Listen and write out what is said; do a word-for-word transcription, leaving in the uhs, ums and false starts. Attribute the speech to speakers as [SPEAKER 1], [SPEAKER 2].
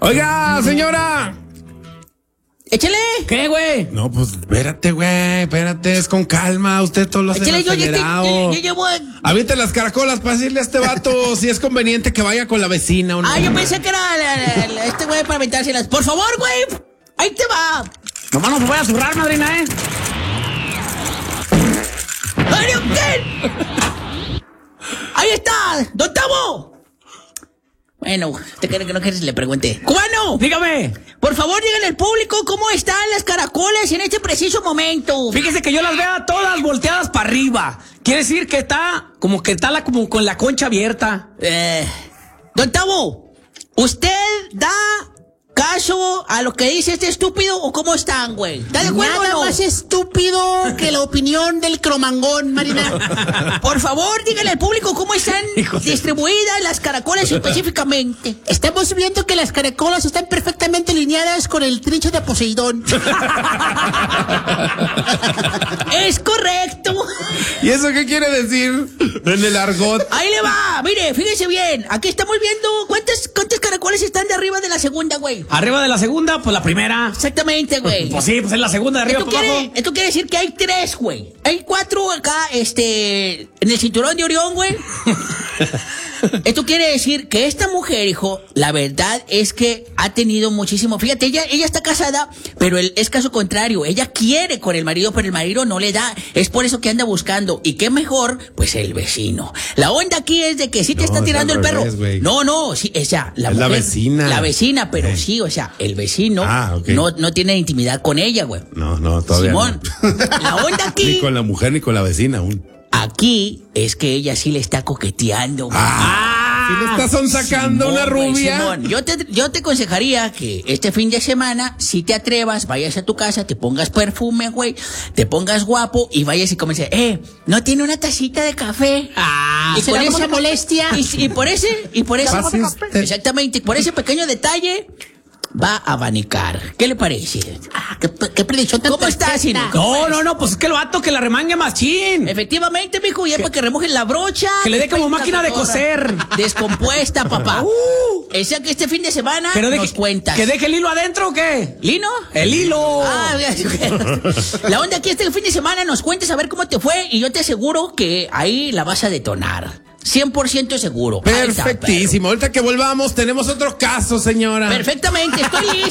[SPEAKER 1] Oiga, señora.
[SPEAKER 2] Échale.
[SPEAKER 3] ¿Qué, güey?
[SPEAKER 1] No, pues espérate, güey, espérate, es con calma, usted todo lo hace
[SPEAKER 2] Échale, yo, yo,
[SPEAKER 1] acelerado.
[SPEAKER 2] yo, yo llevo...
[SPEAKER 1] Aviente las caracolas para decirle a este vato si es conveniente que vaya con la vecina o no.
[SPEAKER 2] Ah, yo pensé que era la, la, la, este güey para aventárselas. Por favor, güey, ahí te va.
[SPEAKER 3] Nomás no se vaya a zurrar, madrina, ¿eh?
[SPEAKER 2] ¡Ariuken! ¡Ahí está! ¡Don Tavo! Bueno, ¿te crees que no quieres le pregunte? ¡Cubano!
[SPEAKER 3] Dígame.
[SPEAKER 2] Por favor, díganle al público cómo están las caracolas en este preciso momento.
[SPEAKER 3] Fíjese que yo las veo todas volteadas para arriba. Quiere decir que está como que está la, como con la concha abierta.
[SPEAKER 2] Eh, Don Tavo, ¿usted da caso a lo que dice este estúpido o cómo están, güey? ¿Está de acuerdo
[SPEAKER 4] Nada
[SPEAKER 2] o no?
[SPEAKER 4] más estúpido que la opinión del cromangón, Marina.
[SPEAKER 2] Por favor, díganle al público cómo están distribuidas las caracolas específicamente.
[SPEAKER 4] Estamos viendo que las caracolas están perfectamente alineadas con el trinche de Poseidón.
[SPEAKER 2] Es correcto.
[SPEAKER 1] ¿Y eso qué quiere decir en el argot?
[SPEAKER 2] Ahí le va. Mire, fíjese bien. Aquí estamos viendo cuántas, cuántas caracolas están de arriba de la segunda, güey.
[SPEAKER 3] Arriba de la segunda, pues la primera.
[SPEAKER 2] Exactamente, güey.
[SPEAKER 3] Pues sí, pues es la segunda de arriba
[SPEAKER 2] Esto
[SPEAKER 3] para
[SPEAKER 2] quiere,
[SPEAKER 3] abajo.
[SPEAKER 2] esto quiere decir que hay tres, güey. Hay cuatro acá, este, en el cinturón de Orión, güey. Esto quiere decir que esta mujer, hijo, la verdad es que ha tenido muchísimo. Fíjate, ella, ella está casada, pero el, es caso contrario. Ella quiere con el marido, pero el marido no le da. Es por eso que anda buscando. ¿Y qué mejor? Pues el vecino. La onda aquí es de que sí te
[SPEAKER 1] No,
[SPEAKER 2] está
[SPEAKER 1] es
[SPEAKER 2] tirando
[SPEAKER 1] al
[SPEAKER 2] el perro.
[SPEAKER 1] revés, güey.
[SPEAKER 2] No, no, sí, o sea, la
[SPEAKER 1] Es la
[SPEAKER 2] mujer-
[SPEAKER 1] vecina.
[SPEAKER 2] La vecina, pero
[SPEAKER 1] Eh.
[SPEAKER 2] sí, o sea, el vecino
[SPEAKER 1] Ah, ok.
[SPEAKER 2] no, no tiene intimidad con ella, güey.
[SPEAKER 1] No, no, todavía
[SPEAKER 2] Simón,
[SPEAKER 1] no.
[SPEAKER 2] la onda aquí,
[SPEAKER 1] Ni con la mujer ni con la vecina aún.
[SPEAKER 2] aquí es que ella sí le está coqueteando, güey.
[SPEAKER 1] Ah, si le estás sacando
[SPEAKER 2] Simón,
[SPEAKER 1] una
[SPEAKER 2] güey,
[SPEAKER 1] rubia.
[SPEAKER 2] Simón. Yo te, yo te aconsejaría que este fin de semana, si te atrevas, vayas a tu casa, te pongas perfume, güey, te pongas guapo y vayas y comiences, eh, ¿no tiene una tacita de café?
[SPEAKER 3] Ah,
[SPEAKER 2] y
[SPEAKER 4] se
[SPEAKER 2] por
[SPEAKER 4] le
[SPEAKER 2] esa
[SPEAKER 4] llama molestia.
[SPEAKER 2] Y, y por ese, y por ese,
[SPEAKER 1] Pase usted.
[SPEAKER 2] exactamente, por ese pequeño detalle, va a abanicar. ¿Qué le parece?
[SPEAKER 4] Ah, qué, qué predicción tan
[SPEAKER 2] ¿Cómo estás,
[SPEAKER 4] perfecta.
[SPEAKER 2] Sino?
[SPEAKER 3] no, no, no, pues es que el vato que la remangue más chin.
[SPEAKER 2] Efectivamente, mijo, ya para que remojen la brocha.
[SPEAKER 3] Que le dé como
[SPEAKER 2] Después
[SPEAKER 3] máquina de
[SPEAKER 2] toda
[SPEAKER 3] coser.
[SPEAKER 2] Descompuesta, papá.
[SPEAKER 3] Uh.
[SPEAKER 2] O sea que este fin de semana
[SPEAKER 3] Pero
[SPEAKER 2] nos
[SPEAKER 3] deje,
[SPEAKER 2] cuentas.
[SPEAKER 3] ¿que deje el hilo adentro o qué?
[SPEAKER 2] ¿Lino?
[SPEAKER 3] El hilo.
[SPEAKER 2] Ah, la onda aquí este fin de semana nos cuentes a ver cómo te fue y yo te aseguro que ahí la vas a detonar. cien por ciento seguro. Ahí está,
[SPEAKER 1] Perfectísimo. Ahorita que volvamos tenemos otro caso, señora.
[SPEAKER 2] perro. Perfectamente, estoy listo.